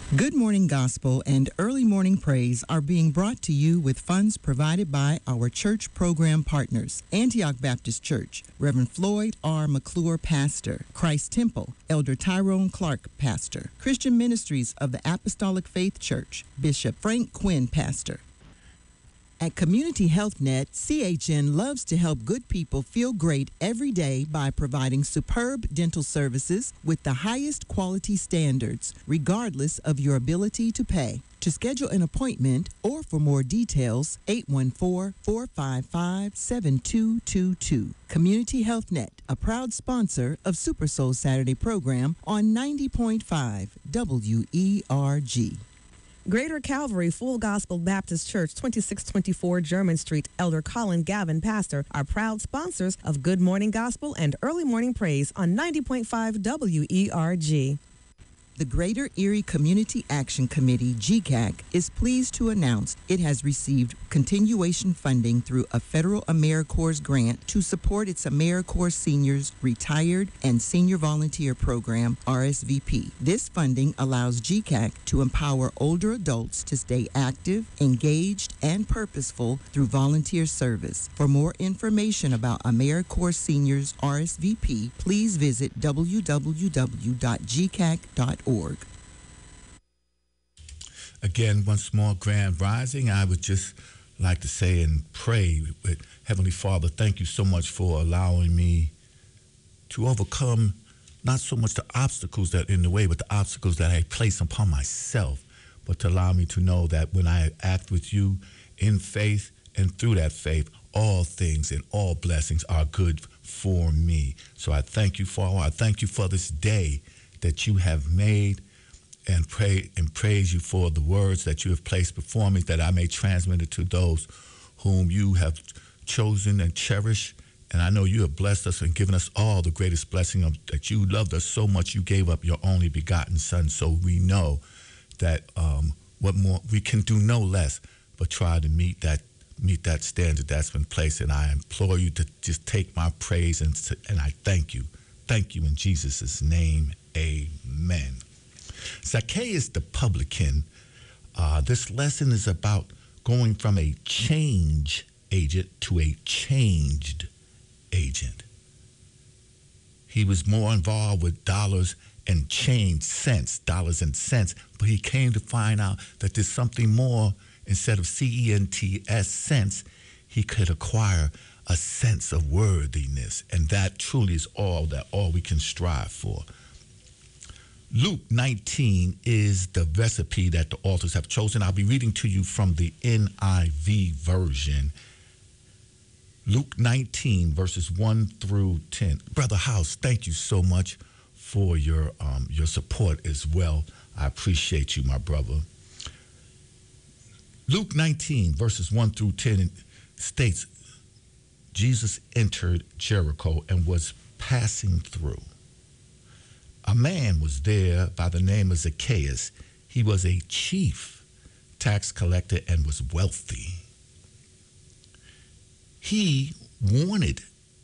Good Morning Gospel and Early Morning Praise are being brought to you with funds provided by our church program partners: Antioch Baptist Church, Reverend Floyd R. McClure, Pastor; Christ Temple, Elder Tyrone Clark, Pastor; Christian Ministries of the Apostolic Faith Church, Bishop Frank Quinn, Pastor. At Community Health Net, CHN loves to help good people feel great every day by providing superb dental services with the highest quality standards, regardless of your ability to pay. To schedule an appointment or for more details, 814-455-7222. Community Health Net, a proud sponsor of Super Soul Saturday program on 90.5 WERG. Greater Calvary Full Gospel Baptist Church, 2624 German Street, Elder Colin Gavin, Pastor, are proud sponsors of Good Morning Gospel and Early Morning Praise on 90.5 WERG. The Greater Erie Community Action Committee, GCAC, is pleased to announce it has received continuation funding through a federal AmeriCorps grant to support its AmeriCorps Seniors Retired and Senior Volunteer Program, RSVP. This funding allows GCAC to empower older adults to stay active, engaged, and purposeful through volunteer service. For more information about AmeriCorps Seniors RSVP, please visit www.gcac.org. Again, once more, Grand Rising. I would just like to say and pray with Heavenly Father, thank you so much for allowing me to overcome not so much the obstacles that are in the way, but the obstacles that I place upon myself, but to allow me to know that when I act with you in faith and through that faith, all things and all blessings are good for me. So I thank you, Father. I thank you for this day that you have made, and pray and praise you for the words that you have placed before me, that I may transmit it to those whom you have chosen and cherished. And I know you have blessed us and given us all the greatest blessing that you loved us so much you gave up your only begotten Son. So we know that what more we can do, no less, but try to meet that standard that's been placed. And I implore you to just take my praise and I thank you. Thank you in Jesus' name. Amen. Zacchaeus the publican. This lesson is about going from a change agent to a changed agent. He was more involved with dollars and change, dollars and cents, but he came to find out that there's something more. Instead of CENTS, sense, he could acquire a sense of worthiness, and that truly is all we can strive for. Luke 19 is the recipe that the authors have chosen. I'll be reading to you from the NIV version. Luke 19, verses 1 through 10. Brother House, thank you so much for your support as well. I appreciate you, my brother. Luke 19, verses 1 through 10 states, Jesus entered Jericho and was passing through. A man was there by the name of Zacchaeus. He was a chief tax collector and was wealthy. He wanted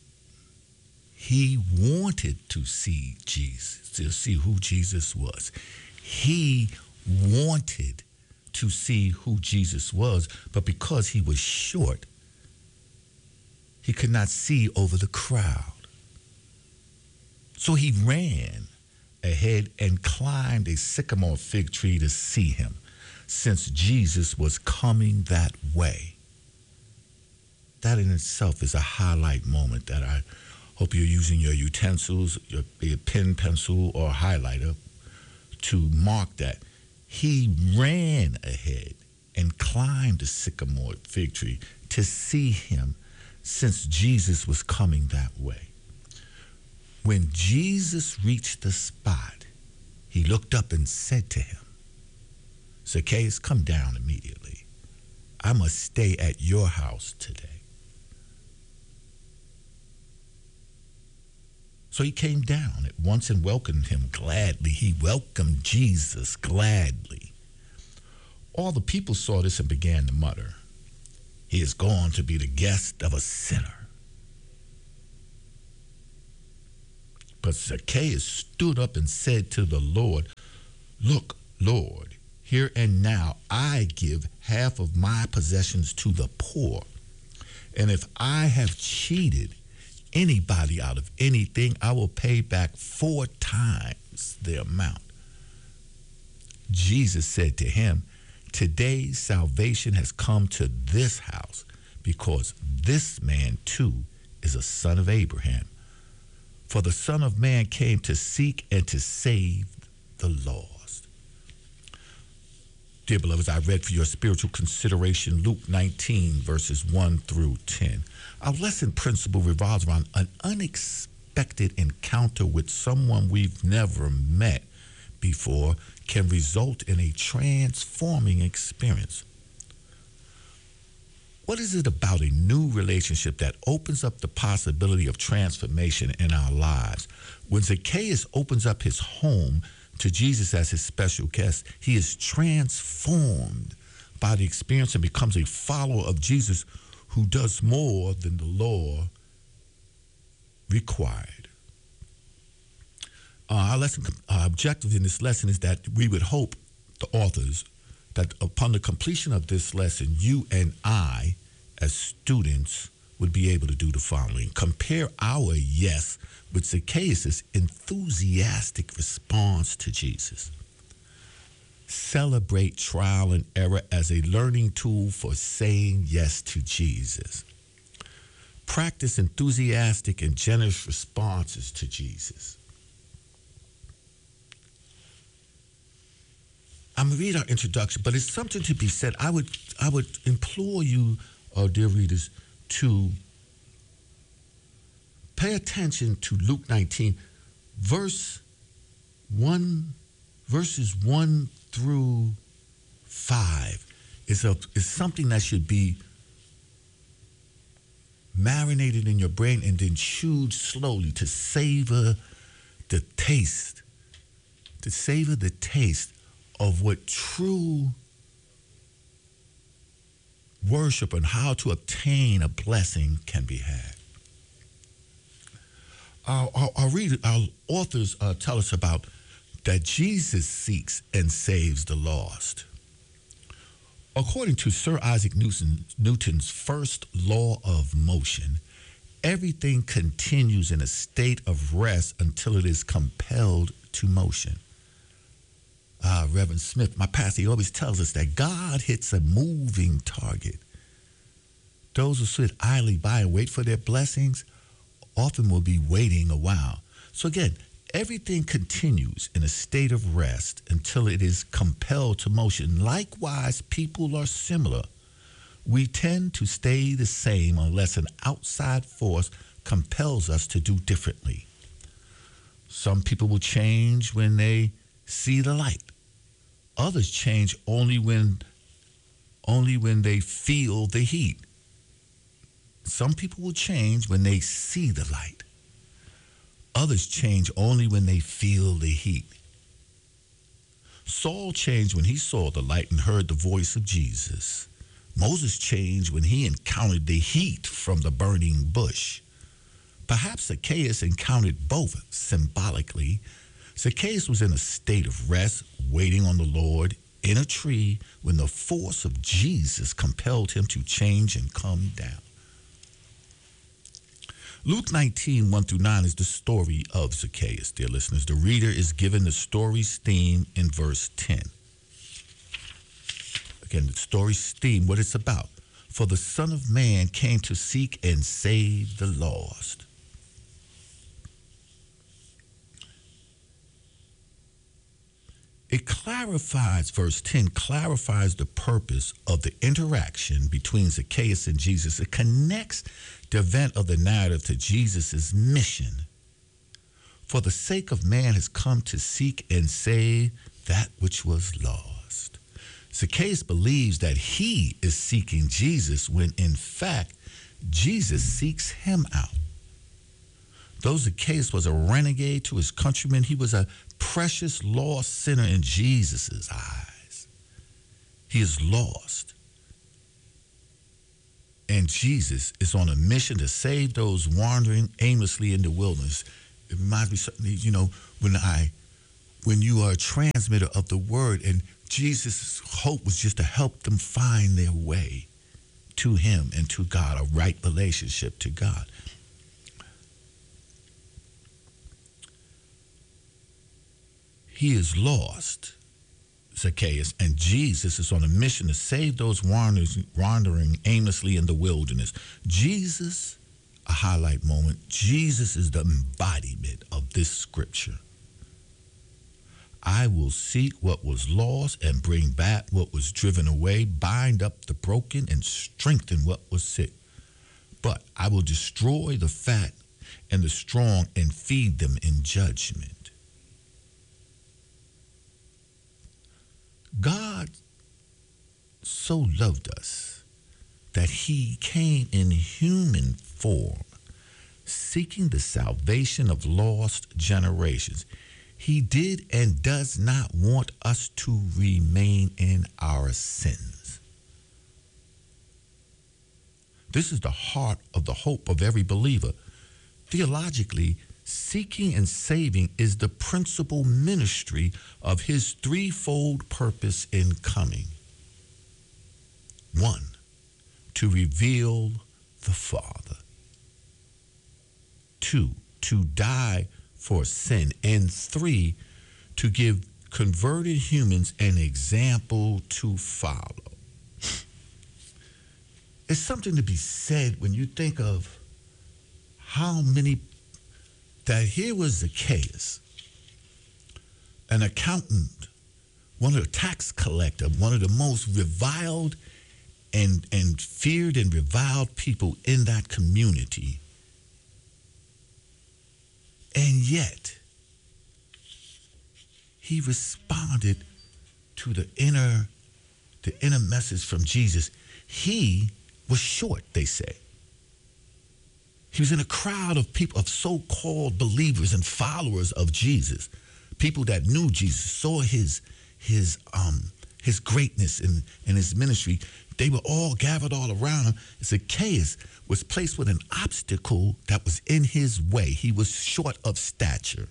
to see Jesus, to see who Jesus was. He wanted to see who Jesus was, but because he was short, he could not see over the crowd. So he ran ahead and climbed a sycamore fig tree to see him, since Jesus was coming that way. That in itself is a highlight moment that I hope you're using your utensils, your pen, pencil, or highlighter to mark that. He ran ahead and climbed the sycamore fig tree to see him, since Jesus was coming that way. When Jesus reached the spot, he looked up and said to him, Zacchaeus, come down immediately. I must stay at your house today. So he came down at once and welcomed him gladly. He welcomed Jesus gladly. All the people saw this and began to mutter, he is gone to be the guest of a sinner. But Zacchaeus stood up and said to the Lord, look, Lord, here and now I give half of my possessions to the poor. And if I have cheated anybody out of anything, I will pay back 4 times the amount. Jesus said to him, today salvation has come to this house, because this man too is a son of Abraham. For the Son of Man came to seek and to save the lost. Dear beloveds, I read for your spiritual consideration Luke 19, verses 1 through 10. Our lesson principle revolves around an unexpected encounter with someone we've never met before can result in a transforming experience. What is it about a new relationship that opens up the possibility of transformation in our lives? When Zacchaeus opens up his home to Jesus as his special guest, he is transformed by the experience and becomes a follower of Jesus who does more than the law required. Our objective in this lesson is that we would hope, the authors, that upon the completion of this lesson, you and I, as students, would be able to do the following. Compare our yes with Zacchaeus' enthusiastic response to Jesus. Celebrate trial and error as a learning tool for saying yes to Jesus. Practice enthusiastic and generous responses to Jesus. I'm going to read our introduction, but it's something to be said. I would implore you, dear readers, to pay attention to Luke 19, verses 1 through 5. Is something that should be marinated in your brain and then chewed slowly to savor the taste. To savor the taste of what true worship and how to obtain a blessing can be had. Our authors tell us about that Jesus seeks and saves the lost. According to Sir Isaac Newton's first law of motion, everything continues in a state of rest until it is compelled to motion. Reverend Smith, my pastor, he always tells us that God hits a moving target. Those who sit idly by and wait for their blessings often will be waiting a while. So again, everything continues in a state of rest until it is compelled to motion. Likewise, people are similar. We tend to stay the same unless an outside force compels us to do differently. Some people will change when they see the light. Others change only when they feel the heat. Some people will change when they see the light. Others change only when they feel the heat. Saul changed when he saw the light and heard the voice of Jesus. Moses changed when he encountered the heat from the burning bush. Perhaps Zacchaeus encountered both symbolically. Zacchaeus was in a state of rest, waiting on the Lord in a tree when the force of Jesus compelled him to change and come down. Luke 19, 1 through 9 is the story of Zacchaeus, dear listeners. The reader is given the story's theme in verse 10. Again, the story's theme, what it's about. For the Son of Man came to seek and save the lost. It clarifies, verse 10 clarifies the purpose of the interaction between Zacchaeus and Jesus. It connects the event of the narrative to Jesus' mission. For the sake of man has come to seek and save that which was lost. Zacchaeus believes that he is seeking Jesus when in fact Jesus seeks him out. Though Zacchaeus was a renegade to his countrymen, he was a precious lost sinner in Jesus' eyes. He is lost. And Jesus is on a mission to save those wandering aimlessly in the wilderness. It reminds me, when I when you are a transmitter of the word, and Jesus' hope was just to help them find their way to him and to God, a right relationship to God. He is lost, Zacchaeus, and Jesus is on a mission to save those wandering aimlessly in the wilderness. Jesus, a highlight moment, Jesus is the embodiment of this scripture. I will seek what was lost and bring back what was driven away, bind up the broken and strengthen what was sick. But I will destroy the fat and the strong and feed them in judgment. God so loved us that he came in human form, seeking the salvation of lost generations. He did and does not want us to remain in our sins. This is the heart of the hope of every believer. Theologically, seeking and saving is the principal ministry of his threefold purpose in coming. 1, to reveal the Father. 2, to die for sin. And 3, to give converted humans an example to follow. It's something to be said when you think of how many, that here was Zacchaeus, an accountant, one of the tax collector, one of the most reviled and feared and reviled people in that community. And yet, he responded to the inner message from Jesus. He was short, they say. He was in a crowd of people, of so-called believers and followers of Jesus, people that knew Jesus, saw his greatness and his ministry. They were all gathered all around him. Zacchaeus was placed with an obstacle that was in his way. He was short of stature.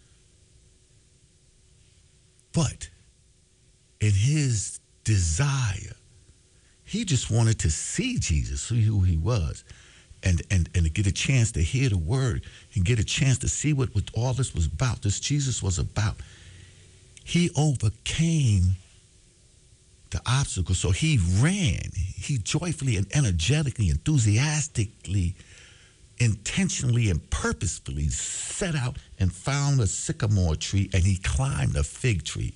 But in his desire, he just wanted to see Jesus, see who he was, and to get a chance to hear the word and get a chance to see what all this was about, this Jesus was about. He overcame the obstacle. So he ran. He joyfully and energetically, enthusiastically, intentionally and purposefully set out and found a sycamore tree, and he climbed a fig tree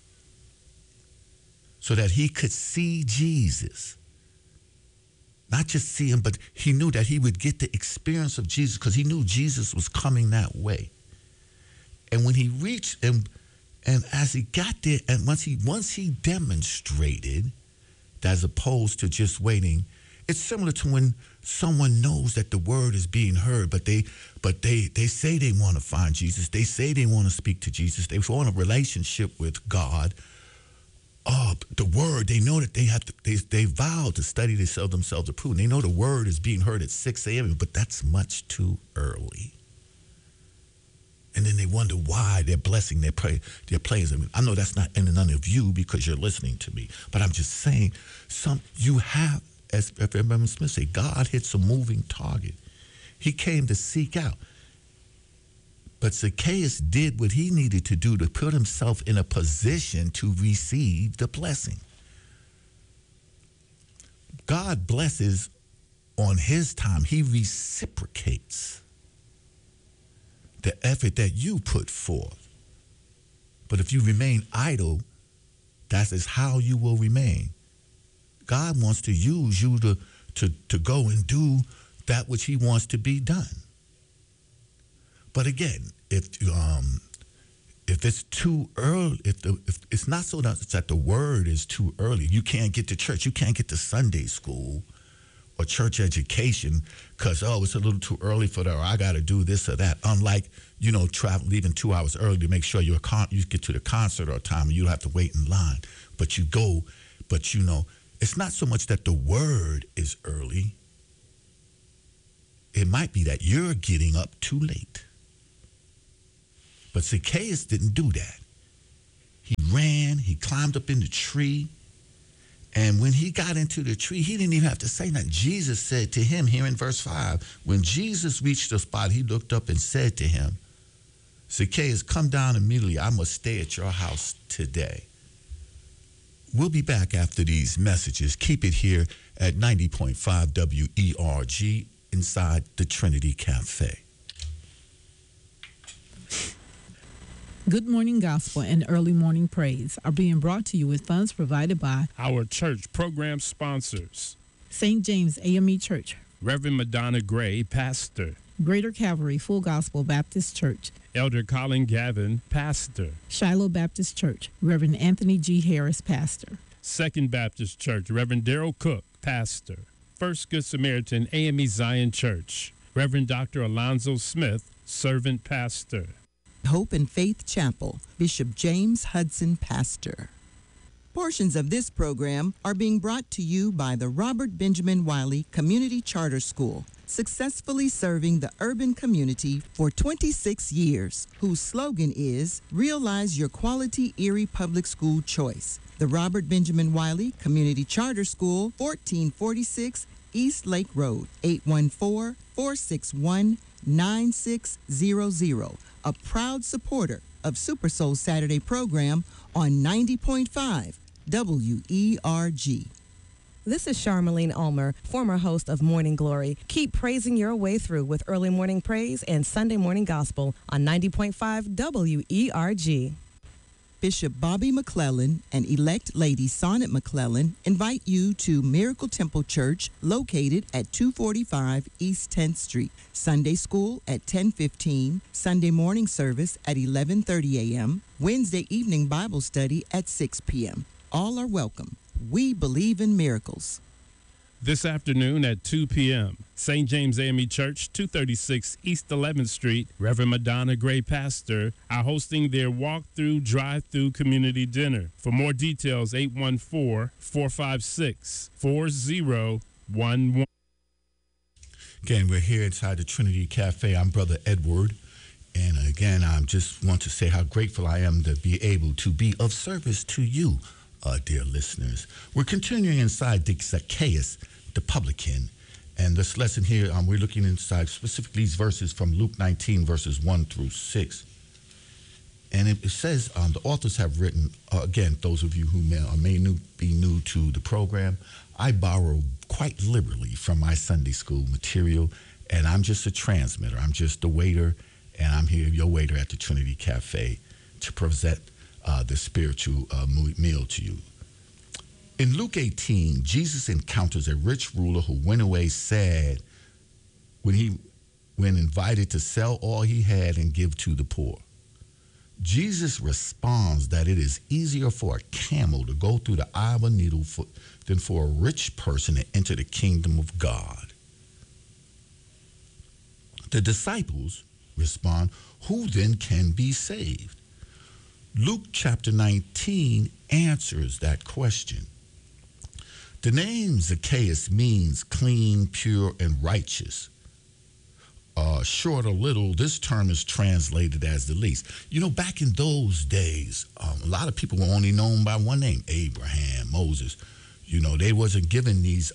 so that he could see Jesus. Not just see him, but he knew that he would get the experience of Jesus because he knew Jesus was coming that way. And when he reached, and as he got there, and once he demonstrated, as opposed to just waiting, it's similar to when someone knows that the word is being heard, but they say they want to find Jesus. They say they want to speak to Jesus. They want a relationship with God. The word, they know that they vow to study themselves approved. They know the word is being heard at 6 a.m., but that's much too early. And then they wonder why they're blessing their prayers. I mean, I know that's not in none of you because you're listening to me, but I'm just saying, you have, as Reverend Smith said, God hits a moving target. He came to seek out. But Zacchaeus did what he needed to do to put himself in a position to receive the blessing. God blesses on his time. He reciprocates the effort that you put forth. But if you remain idle, that is how you will remain. God wants to use you to go and do that which he wants to be done. But again, if it's too early, if it's not so that the word is too early, you can't get to church, you can't get to Sunday school or church education because, it's a little too early for that, or I got to do this or that. Unlike, leaving 2 hours early to make sure you get to the concert or time and you don't have to wait in line. But you go, but it's not so much that the word is early. It might be that you're getting up too late. But Zacchaeus didn't do that. He ran, he climbed up in the tree. And when he got into the tree, he didn't even have to say nothing. Jesus said to him here in verse 5, when Jesus reached the spot, he looked up and said to him, Zacchaeus, come down immediately. I must stay at your house today. We'll be back after these messages. Keep it here at 90.5 WERG inside the Trinity Cafe. Good Morning Gospel and Early Morning Praise are being brought to you with funds provided by our church program sponsors: St. James AME Church, Reverend Madonna Gray, pastor; Greater Calvary Full Gospel Baptist Church, Elder Colin Gavin, pastor; Shiloh Baptist Church, Reverend Anthony G. Harris, pastor; Second Baptist Church, Reverend Darrell Cook, pastor; First Good Samaritan AME Zion Church, Reverend Dr. Alonzo Smith, servant pastor; Hope and Faith Chapel, Bishop James Hudson, pastor. Portions of this program are being brought to you by the Robert Benjamin Wiley Community Charter School, successfully serving the urban community for 26 years, whose slogan is Realize Your Quality Erie Public School Choice. The Robert Benjamin Wiley Community Charter School, 1446 East Lake Road, 814-461-9600. A proud supporter of Super Soul Saturday program on 90.5 WERG. This is Charmaline Ulmer, former host of Morning Glory. Keep praising your way through with early morning praise and Sunday morning gospel on 90.5 WERG. Bishop Bobby McClellan and elect Lady Sonnet McClellan invite you to Miracle Temple Church, located at 245 East 10th Street. Sunday school at 10:15, Sunday morning service at 11:30 a.m., Wednesday evening Bible study at 6 p.m. All are welcome. We believe in miracles. This afternoon at 2 p.m., St. James AME Church, 236 East 11th Street, Reverend Madonna Gray, pastor, are hosting their walk-through, drive-through community dinner. For more details, 814-456-4011. Again, we're here inside the Trinity Cafe. I'm Brother Edward. And again, I just want to say how grateful I am to be able to be of service to you, dear listeners. We're continuing inside the Zacchaeus, the publican. And this lesson here, we're looking inside specifically these verses from Luke 19, verses 1 through 6. And it says, the authors have written, again, those of you who may be new to the program, I borrow quite liberally from my Sunday school material, and I'm just a transmitter. I'm just a waiter, and I'm here, your waiter at the Trinity Cafe, to present the spiritual meal to you. In Luke 18, Jesus encounters a rich ruler who went away sad when invited to sell all he had and give to the poor. Jesus responds that it is easier for a camel to go through the eye of a needle than for a rich person to enter the kingdom of God. The disciples respond, who then can be saved? Luke chapter 19 answers that question. The name Zacchaeus means clean, pure, and righteous. Short or little, this term is translated as the least. You know, back in those days, a lot of people were only known by one name, Abraham, Moses. You know, they wasn't given these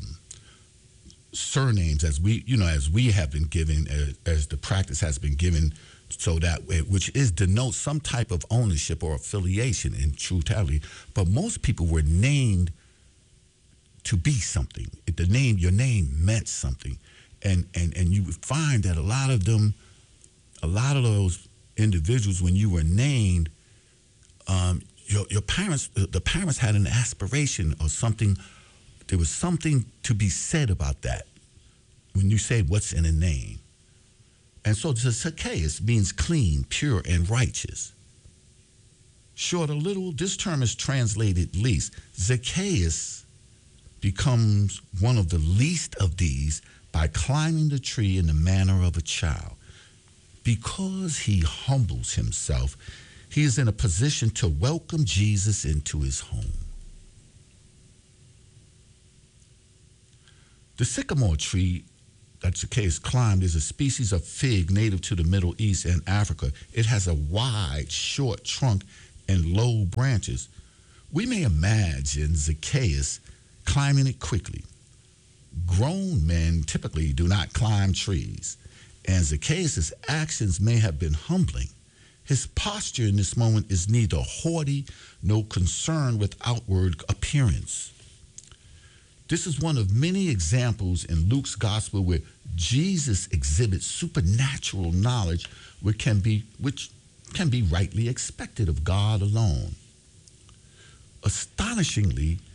surnames as we have been given, as the practice has been given, so that which denotes some type of ownership or affiliation in trutality. But most people were named to be something. Your name meant something. And you would find that a lot of those individuals, when you were named, the parents had an aspiration or something. There was something to be said about that when you say what's in a name. And so the Zacchaeus means clean, pure, and righteous. Short or little, this term is translated least. Zacchaeus becomes one of the least of these by climbing the tree in the manner of a child. Because he humbles himself, he is in a position to welcome Jesus into his home. The sycamore tree that Zacchaeus climbed is a species of fig native to the Middle East and Africa. It has a wide, short trunk and low branches, we may imagine Zacchaeus climbing it quickly. Grown men typically do not climb trees, and Zacchaeus' actions may have been humbling. His posture in this moment is neither haughty nor concerned with outward appearance. This is one of many examples in Luke's gospel where Jesus exhibits supernatural knowledge which can be rightly expected of God alone. Astonishingly,